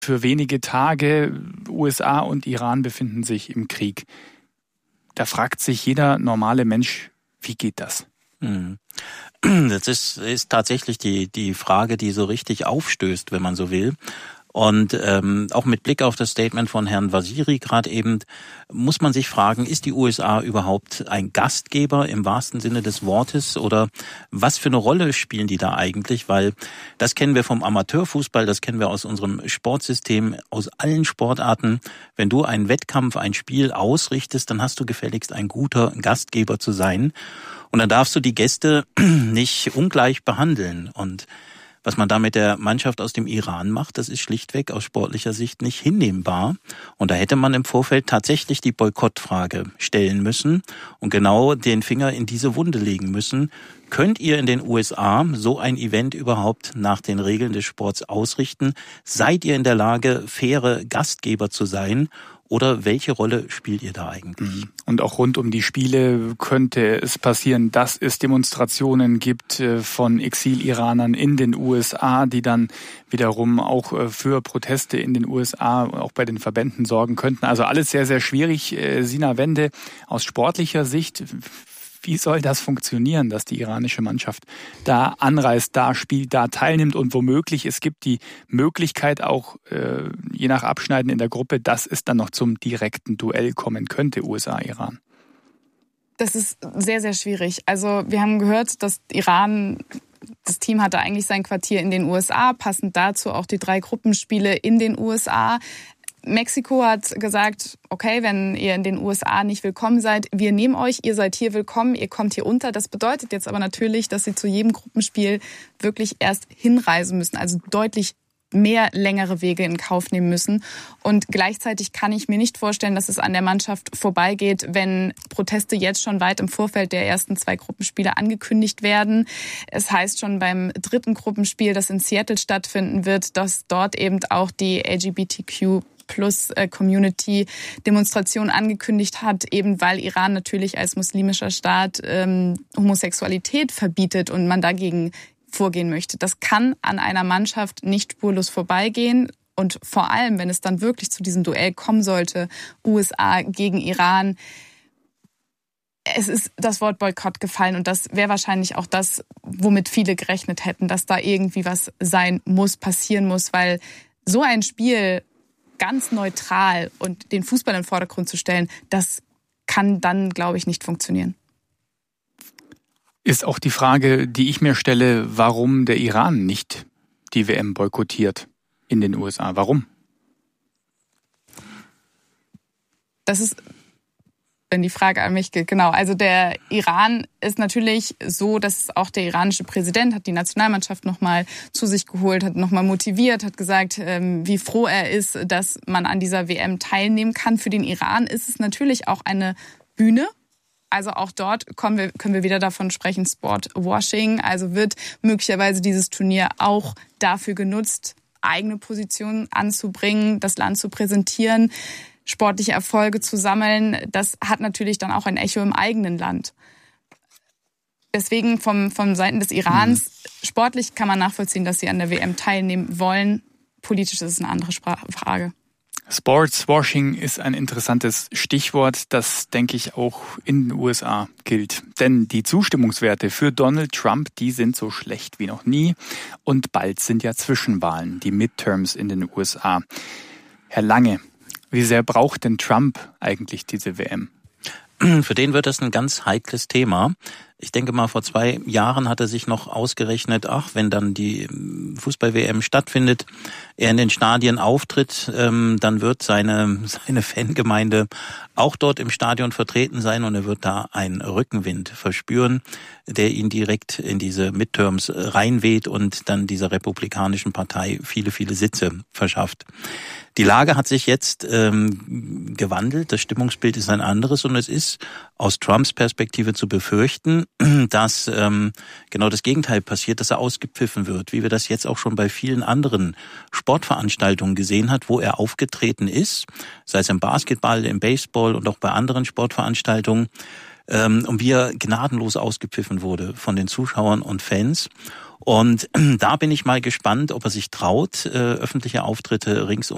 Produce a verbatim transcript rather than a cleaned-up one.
für wenige Tage. U S A und Iran befinden sich im Krieg. Da fragt sich jeder normale Mensch, wie geht das? Das ist, ist tatsächlich die, die Frage, die so richtig aufstößt, wenn man so will. Und ähm, auch mit Blick auf das Statement von Herrn Vaziri gerade eben, muss man sich fragen, ist die U S A überhaupt ein Gastgeber im wahrsten Sinne des Wortes oder was für eine Rolle spielen die da eigentlich? Weil das kennen wir vom Amateurfußball, das kennen wir aus unserem Sportsystem, aus allen Sportarten. Wenn du einen Wettkampf, ein Spiel ausrichtest, dann hast du gefälligst ein guter Gastgeber zu sein. Und dann darfst du die Gäste nicht ungleich behandeln. Und was man da mit der Mannschaft aus dem Iran macht, das ist schlichtweg aus sportlicher Sicht nicht hinnehmbar. Und da hätte man im Vorfeld tatsächlich die Boykottfrage stellen müssen und genau den Finger in diese Wunde legen müssen. Könnt ihr in den U S A so ein Event überhaupt nach den Regeln des Sports ausrichten? Seid ihr in der Lage, faire Gastgeber zu sein? Oder welche Rolle spielt ihr da eigentlich? Und auch rund um die Spiele könnte es passieren, dass es Demonstrationen gibt von Exil-Iranern in den U S A, die dann wiederum auch für Proteste in den U S A, auch bei den Verbänden sorgen könnten. Also alles sehr, sehr schwierig. Sina Wende, aus sportlicher Sicht, wie soll das funktionieren, dass die iranische Mannschaft da anreist, da spielt, da teilnimmt und womöglich, es gibt die Möglichkeit auch, äh, je nach Abschneiden in der Gruppe, dass es dann noch zum direkten Duell kommen könnte, U S A-Iran? Das ist sehr, sehr schwierig. Also wir haben gehört, dass Iran, das Team hatte eigentlich sein Quartier in den U S A, passend dazu auch die drei Gruppenspiele in den U S A. Mexiko hat gesagt, okay, wenn ihr in den U S A nicht willkommen seid, wir nehmen euch, ihr seid hier willkommen, ihr kommt hier unter. Das bedeutet jetzt aber natürlich, dass sie zu jedem Gruppenspiel wirklich erst hinreisen müssen, also deutlich mehr längere Wege in Kauf nehmen müssen. Und gleichzeitig kann ich mir nicht vorstellen, dass es an der Mannschaft vorbeigeht, wenn Proteste jetzt schon weit im Vorfeld der ersten zwei Gruppenspiele angekündigt werden. Es heißt schon beim dritten Gruppenspiel, das in Seattle stattfinden wird, dass dort eben auch die L G B T Q plus Community Demonstration angekündigt hat, eben weil Iran natürlich als muslimischer Staat ähm, Homosexualität verbietet und man dagegen vorgehen möchte. Das kann an einer Mannschaft nicht spurlos vorbeigehen. Und vor allem, wenn es dann wirklich zu diesem Duell kommen sollte, U S A gegen Iran, es ist das Wort Boykott gefallen und das wäre wahrscheinlich auch das, womit viele gerechnet hätten, dass da irgendwie was sein muss, passieren muss, weil so ein Spiel ganz neutral und den Fußball in den Vordergrund zu stellen, das kann dann, glaube ich, nicht funktionieren. Ist auch die Frage, die ich mir stelle, warum der Iran nicht die W M boykottiert in den U S A. Warum? Das ist, wenn die Frage an mich geht, genau. Also der Iran ist natürlich so, dass auch der iranische Präsident hat die Nationalmannschaft nochmal zu sich geholt, hat nochmal motiviert, hat gesagt, wie froh er ist, dass man an dieser W M teilnehmen kann. Für den Iran ist es natürlich auch eine Bühne. Also auch dort kommen wir, können wir wieder davon sprechen, Sportwashing. Also wird möglicherweise dieses Turnier auch dafür genutzt, eigene Positionen anzubringen, das Land zu präsentieren, sportliche Erfolge zu sammeln. Das hat natürlich dann auch ein Echo im eigenen Land. Deswegen vom, von Seiten des Irans, mhm. sportlich kann man nachvollziehen, dass sie an der W M teilnehmen wollen. Politisch ist es eine andere Frage. Sportswashing ist ein interessantes Stichwort, das, denke ich, auch in den U S A gilt. Denn die Zustimmungswerte für Donald Trump, die sind so schlecht wie noch nie. Und bald sind ja Zwischenwahlen, die Midterms in den U S A. Herr Lange, wie sehr braucht denn Trump eigentlich diese W M? Für den wird das ein ganz heikles Thema. Ich denke mal, vor zwei Jahren hat er sich noch ausgerechnet, ach, wenn dann die Fußball-W M stattfindet, er in den Stadien auftritt, ähm, dann wird seine seine Fangemeinde auch dort im Stadion vertreten sein und er wird da einen Rückenwind verspüren, der ihn direkt in diese Midterms reinweht und dann dieser republikanischen Partei viele, viele Sitze verschafft. Die Lage hat sich jetzt ähm, gewandelt, das Stimmungsbild ist ein anderes und es ist aus Trumps Perspektive zu befürchten, dass ähm, genau das Gegenteil passiert, dass er ausgepfiffen wird, wie wir das jetzt auch schon bei vielen anderen Sportveranstaltungen gesehen hat, wo er aufgetreten ist, sei es im Basketball, im Baseball und auch bei anderen Sportveranstaltungen, ähm, und wie er gnadenlos ausgepfiffen wurde von den Zuschauern und Fans. Und da bin ich mal gespannt, ob er sich traut, äh, öffentliche Auftritte rings um